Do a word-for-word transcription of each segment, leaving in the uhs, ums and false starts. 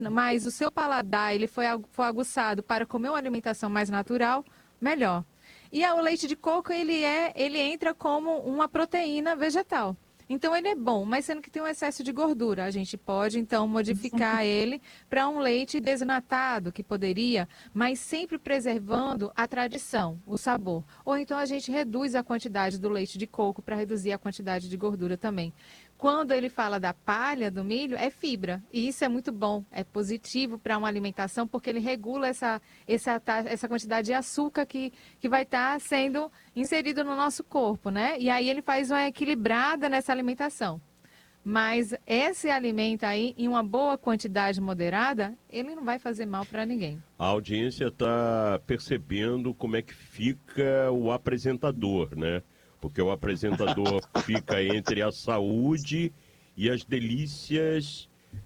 mas o seu paladar ele foi, agu- foi aguçado para comer uma alimentação mais natural, melhor. E ah, o leite de coco, ele, é, ele entra como uma proteína vegetal. Então, ele é bom, mas sendo que tem um excesso de gordura. A gente pode, então, modificar ele para um leite desnatado, que poderia, mas sempre preservando a tradição, o sabor. Ou então a gente reduz a quantidade do leite de coco para reduzir a quantidade de gordura também. Quando ele fala da palha do milho, é fibra. E isso é muito bom, é positivo para uma alimentação, porque ele regula essa, essa, ta- essa quantidade de açúcar que, que vai estar sendo inserido no nosso corpo, né? E aí ele faz uma equilibrada nessa alimentação. Mas esse alimento aí, em uma boa quantidade moderada, ele não vai fazer mal para ninguém. A audiência está percebendo como é que fica o apresentador, né? Porque o apresentador fica entre a saúde e as delícias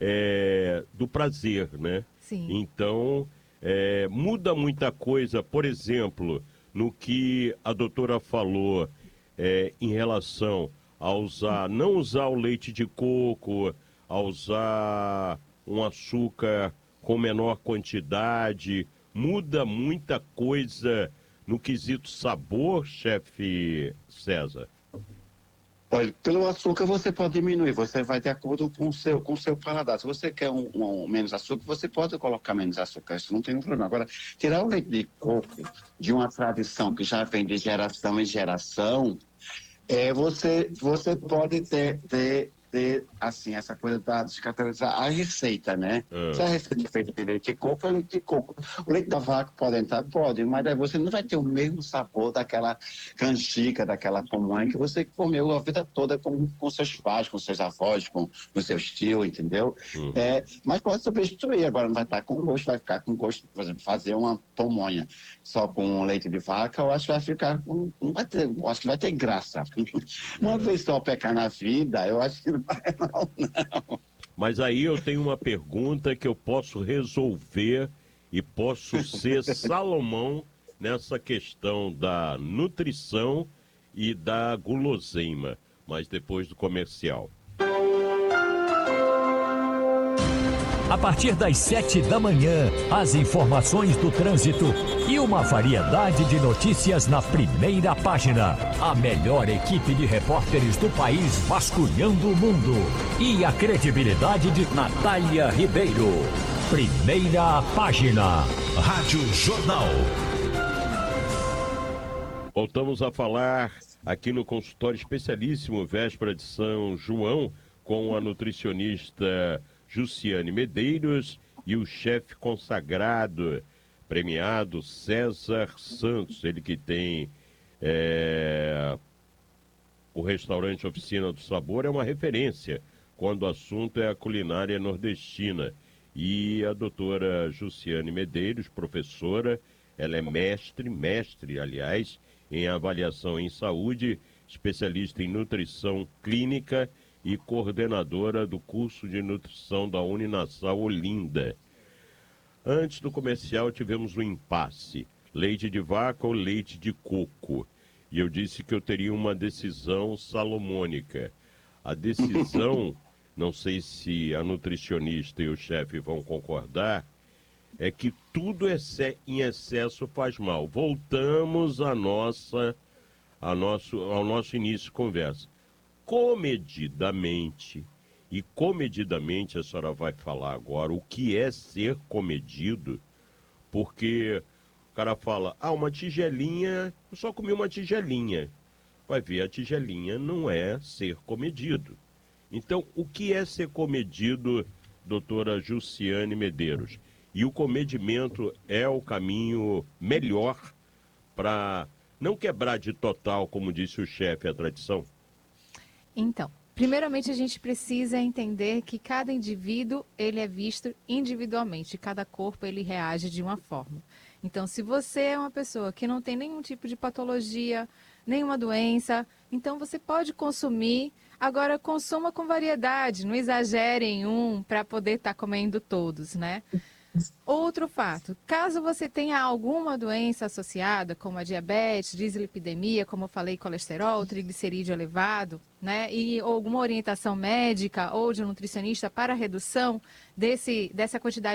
é, do prazer, né? Sim. Então, é, muda muita coisa, por exemplo, no que a doutora falou é, em relação a usar, não usar o leite de coco, a usar um açúcar com menor quantidade, muda muita coisa no quesito sabor, chefe César? Olha, pelo açúcar você pode diminuir, você vai de acordo com o seu, com o seu paladar. Se você quer um, um menos açúcar, você pode colocar menos açúcar, isso não tem problema. Agora, tirar o leite de coco de uma tradição que já vem de geração em geração, é, você, você pode ter, ter, ter, assim, essa coisa da descaracterizar a receita, né? Se a receita é feita de leite de coco, é leite de coco. O leite da vaca pode entrar? Pode, mas aí você não vai ter o mesmo sabor daquela canjica, daquela pamonha que você comeu a vida toda com, com seus pais, com seus avós, com, com seus tios, entendeu? Uhum. É, mas pode substituir, agora não vai estar com gosto, vai ficar com gosto, por exemplo, fazer uma pamonha só com leite de vaca, eu acho que vai ficar, com- não vai ter, eu acho que vai ter graça. Uma vez só pecar na vida, eu acho que não vai não, não. Mas aí eu tenho uma pergunta que eu posso resolver e posso ser Salomão nessa questão da nutrição e da guloseima, mas depois do comercial. A partir das sete da manhã, as informações do trânsito e uma variedade de notícias na primeira página. A melhor equipe de repórteres do país vasculhando o mundo. E a credibilidade de Natália Ribeiro. Primeira página. Rádio Jornal. Voltamos a falar aqui no consultório especialíssimo, véspera de São João, com a nutricionista Jussiane Medeiros e o chefe consagrado, premiado César Santos, ele que tem é, o restaurante Oficina do Sabor, é uma referência quando o assunto é a culinária nordestina. E a doutora Jussiane Medeiros, professora, ela é mestre, mestre, aliás, em avaliação em saúde, especialista em nutrição clínica e coordenadora do curso de nutrição da Uninasal Olinda. Antes do comercial tivemos um impasse, leite de vaca ou leite de coco. E eu disse que eu teria uma decisão salomônica. A decisão, não sei se a nutricionista e o chefe vão concordar, é que tudo exce- em excesso faz mal. Voltamos à nossa, a nosso, ao nosso início de conversa. Comedidamente, e comedidamente a senhora vai falar agora o que é ser comedido, porque o cara fala, ah, uma tigelinha, eu só comi uma tigelinha. Vai ver, a tigelinha não é ser comedido. Então, o que é ser comedido, doutora Jussiane Medeiros? E o comedimento é o caminho melhor para não quebrar de total, como disse o chefe, a tradição? Então, primeiramente a gente precisa entender que cada indivíduo, ele é visto individualmente, cada corpo ele reage de uma forma. Então, se você é uma pessoa que não tem nenhum tipo de patologia, nenhuma doença, então você pode consumir, agora consuma com variedade, não exagere em um para poder estar comendo todos, né? Outro fato, caso você tenha alguma doença associada, como a diabetes, dislipidemia, como eu falei, colesterol, triglicerídeo elevado, né, e alguma orientação médica ou de um nutricionista para redução desse, dessa quantidade